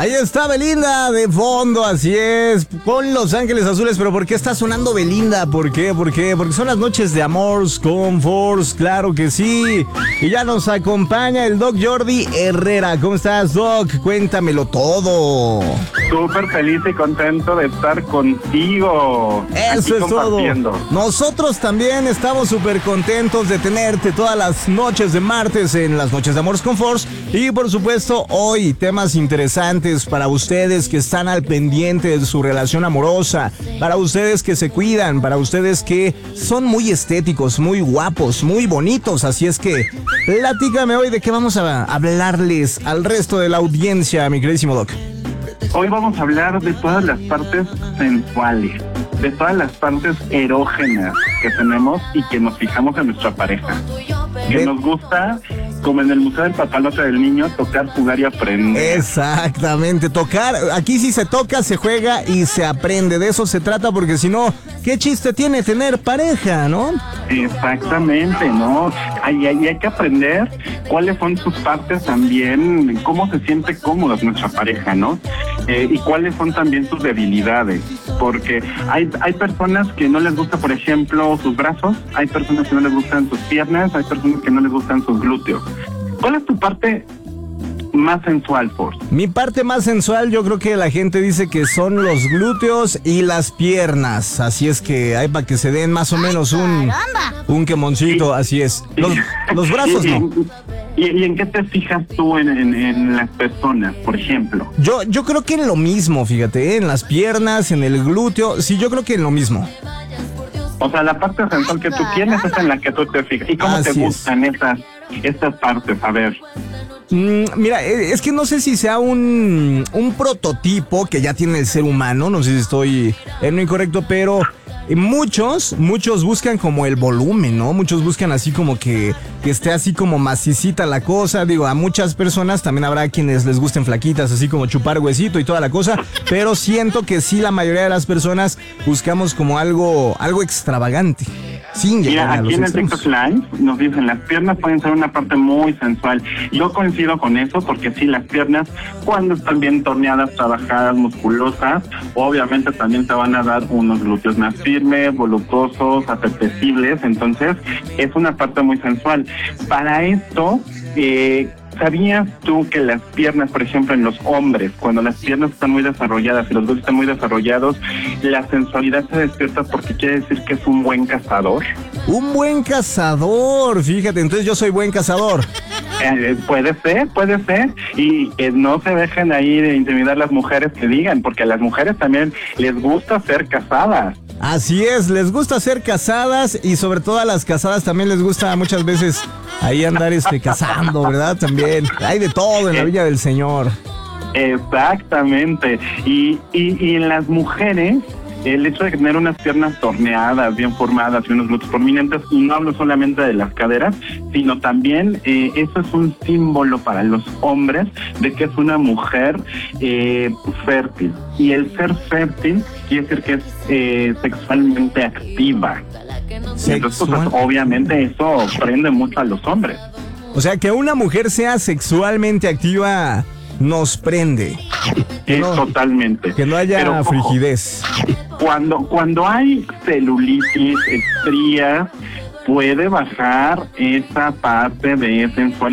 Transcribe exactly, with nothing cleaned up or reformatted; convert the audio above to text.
Ahí está Belinda de fondo, así es, con Los Ángeles Azules. Pero ¿por qué está sonando Belinda? ¿Por qué? ¿Por qué? Porque son las noches de Amors con Force, claro que sí. Y ya nos acompaña el Doc Jordi Herrera. ¿Cómo estás, Doc? Cuéntamelo todo. Súper feliz y contento de estar contigo. Eso es todo. Nosotros también estamos súper contentos de tenerte todas las noches de martes en las noches de Amors con Force. Y por supuesto, hoy temas interesantes para ustedes que están al pendiente de su relación amorosa, para ustedes que se cuidan, para ustedes que son muy estéticos, muy guapos, muy bonitos. Así es que platícame hoy de qué vamos a hablarles al resto de la audiencia, mi queridísimo Doc. Hoy vamos a hablar de todas las partes sensuales, de todas las partes erógenas que tenemos y que nos fijamos en nuestra pareja. Que ¿Ven? Nos gusta, como en el Museo del Papalote del Niño, tocar, jugar y aprender. Exactamente, tocar. Aquí sí se toca, se juega y se aprende. De eso se trata, porque si no, ¿qué chiste tiene tener pareja, no? Exactamente, ¿no? Hay, hay, hay que aprender cuáles son sus partes también, cómo se siente cómoda nuestra pareja, ¿no? Eh, y cuáles son también sus debilidades, porque hay, hay personas que no les gusta, por ejemplo, sus brazos, hay personas que no les gustan sus piernas, hay personas que no les gustan sus glúteos. ¿Cuál es tu parte más sensual, Force? Mi parte más sensual, yo creo que la gente dice que son los glúteos y las piernas, así es que hay para que se den más o menos un, un quemoncito, así es. Los, los brazos no. ¿Y, y en qué te fijas tú en, en, en las personas, por ejemplo? Yo, yo creo que en lo mismo, fíjate, ¿eh? En las piernas, en el glúteo, sí, yo creo que en lo mismo. O sea, la parte sensual que tú tienes es en la que tú te fijas. ¿Y cómo Así te gustan es. estas, estas partes? A ver. Mm, mira, es que no sé si sea un, un prototipo que ya tiene el ser humano, no sé si estoy en lo incorrecto, pero muchos, muchos buscan como el volumen, ¿no? Muchos buscan así como que, que esté así como macicita la cosa. Digo, a muchas personas también habrá quienes les gusten flaquitas, así como chupar huesito y toda la cosa, pero siento que sí, la mayoría de las personas buscamos como algo, algo extravagante. Sin Mira, a aquí en el TikTok Live nos dicen las piernas pueden ser una parte muy sensual. Yo coincido con eso porque sí, las piernas cuando están bien torneadas, trabajadas, musculosas, obviamente también te van a dar unos glúteos más firmes, voluptuosos, apetecibles. Entonces es una parte muy sensual. Para esto, eh, ¿sabías tú que las piernas, por ejemplo, en los hombres, cuando las piernas están muy desarrolladas y los glúteos están muy desarrollados, la sensualidad se despierta porque quiere decir que es un buen cazador? Un buen cazador, fíjate, entonces yo soy buen cazador. Eh, puede ser, puede ser, y que no se dejen ahí de intimidar las mujeres que digan, porque a las mujeres también les gusta ser cazadas. Así es, les gusta ser casadas y sobre todo a las casadas también les gusta muchas veces ahí andar este cazando, ¿verdad? También hay de todo en la Villa del Señor. Exactamente, y, y, y en las mujeres el hecho de tener unas piernas torneadas, bien formadas y unos glúteos prominentes, y no hablo solamente de las caderas, sino también eh, eso es un símbolo para los hombres de que es una mujer eh, fértil. Y el ser fértil quiere decir que es eh, sexualmente activa. Sexual. Entonces, pues, obviamente eso prende mucho a los hombres. O sea, que una mujer sea sexualmente activa nos prende. Que no, totalmente. Que no haya Pero, frigidez. Cuando, cuando hay celulitis, estrías, puede bajar esa parte de sensualidad.